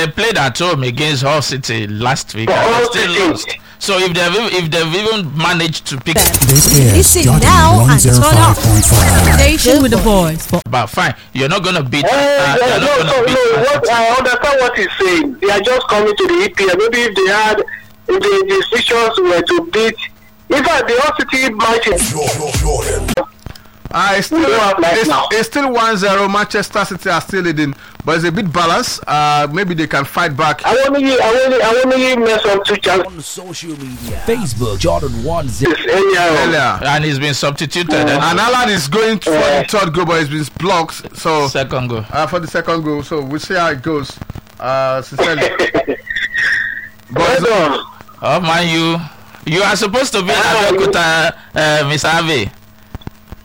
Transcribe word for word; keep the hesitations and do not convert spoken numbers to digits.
they played at home against Hull City last week and they still lost. So if they've if they've even managed to pick This is Listen Jordan now and turn up. one oh five point five. Station with the boys. For but fine, you're not gonna beat Uh, uh, no, you're not no, gonna no, beat no, Man what, City. I understand what he's saying. They are just coming to the E P L. Maybe if they had, if the decisions were to beat, in fact, the Hull City match is. Uh, it's still, it's, it's still one zero. Manchester City are still leading, but it's a bit balanced. Uh, maybe they can fight back. I want to, I want to, I want to mess up two chances On social media, Facebook, Jordan one zero. earlier. Earlier. And he's been substituted. Yeah. And Alan is going for the third goal, but it's been blocked. So Second goal. uh, for the second goal, so we'll see how it goes. Uh, sincerely. Well but done. Oh man, you you are supposed to be in Ah, Abeokuta, uh, Mister Ave.